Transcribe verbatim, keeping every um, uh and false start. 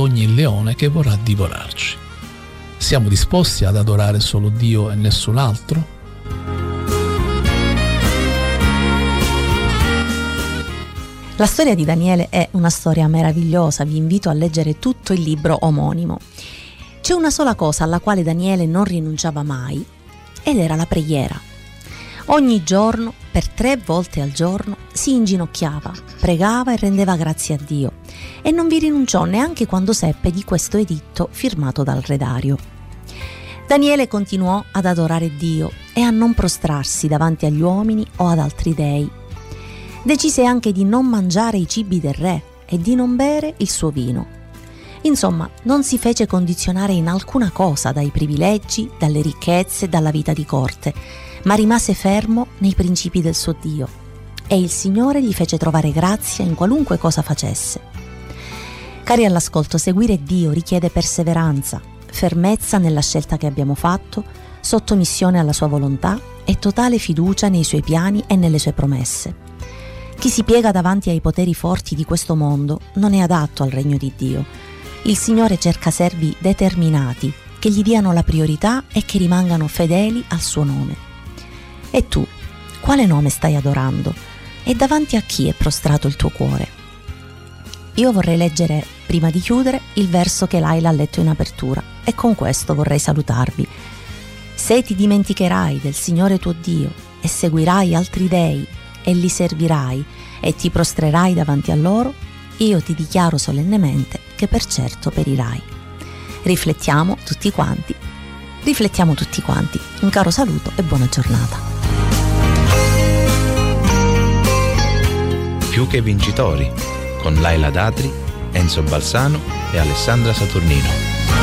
ogni leone che vorrà divorarci. Siamo disposti ad adorare solo Dio e nessun altro? La storia di Daniele è una storia meravigliosa, vi invito a leggere tutto il libro omonimo. C'è una sola cosa alla quale Daniele non rinunciava mai, ed era la preghiera. Ogni giorno, per tre volte al giorno, si inginocchiava, pregava e rendeva grazie a Dio, e non vi rinunciò neanche quando seppe di questo editto firmato dal re Dario. Daniele continuò ad adorare Dio e a non prostrarsi davanti agli uomini o ad altri dei. Decise anche di non mangiare i cibi del re e di non bere il suo vino. Insomma, non si fece condizionare in alcuna cosa dai privilegi, dalle ricchezze, dalla vita di corte, ma rimase fermo nei principi del suo Dio, e il Signore gli fece trovare grazia in qualunque cosa facesse. Cari all'ascolto, seguire Dio richiede perseveranza, fermezza nella scelta che abbiamo fatto, sottomissione alla sua volontà e totale fiducia nei suoi piani e nelle sue promesse. Chi si piega davanti ai poteri forti di questo mondo non è adatto al regno di Dio. Il Signore cerca servi determinati, che gli diano la priorità e che rimangano fedeli al suo nome. E tu, quale nome stai adorando? E davanti a chi è prostrato il tuo cuore? Io vorrei leggere, prima di chiudere, il verso che Laila ha letto in apertura, e con questo vorrei salutarvi. Se ti dimenticherai del Signore tuo Dio e seguirai altri dei e li servirai e ti prostrerai davanti a loro, io ti dichiaro solennemente che per certo perirai. Riflettiamo tutti quanti, riflettiamo tutti quanti. Un caro saluto e buona giornata. Più che vincitori, con Laila Datri, Enzo Balsano e Alessandra Saturnino.